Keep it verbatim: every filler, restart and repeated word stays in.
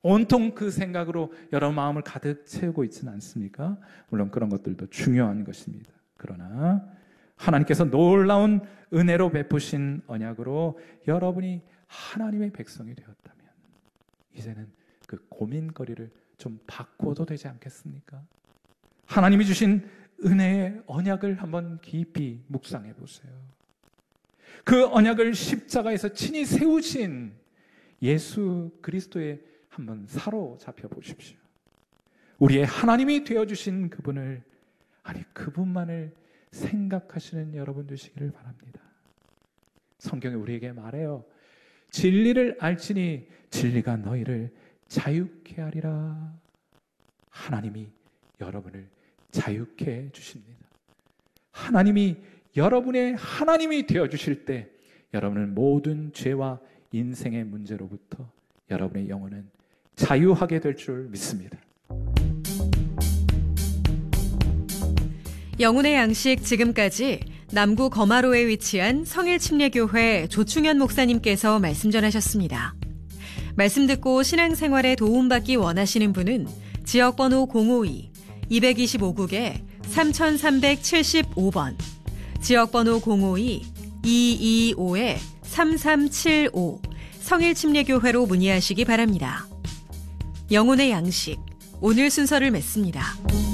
온통 그 생각으로 여러 마음을 가득 채우고 있지는 않습니까? 물론 그런 것들도 중요한 것입니다. 그러나 하나님께서 놀라운 은혜로 베푸신 언약으로 여러분이 하나님의 백성이 되었다면 이제는 그 고민거리를 좀 바꿔도 되지 않겠습니까? 하나님이 주신 은혜의 언약을 한번 깊이 묵상해 보세요. 그 언약을 십자가에서 친히 세우신 예수 그리스도의 한번 사로잡혀 보십시오. 우리의 하나님이 되어주신 그분을, 아니 그분만을 생각하시는 여러분 되시기를 바랍니다. 성경이 우리에게 말해요. 진리를 알지니 진리가 너희를 자유케 하리라. 하나님이 여러분을 자유케 해주십니다. 하나님이 여러분의 하나님이 되어주실 때 여러분은 모든 죄와 인생의 문제로부터 여러분의 영혼은 자유하게 될 줄 믿습니다. 영혼의 양식 지금까지 남구 거마로에 위치한 성일침례교회 조충현 목사님께서 말씀 전하셨습니다. 말씀 듣고 신앙생활에 도움받기 원하시는 분은 지역번호 공오이 이이오국에 삼삼칠오 번, 지역번호 공오이 이이오 삼삼칠오 성일침례교회로 문의하시기 바랍니다. 영혼의 양식, 오늘 순서를 맺습니다.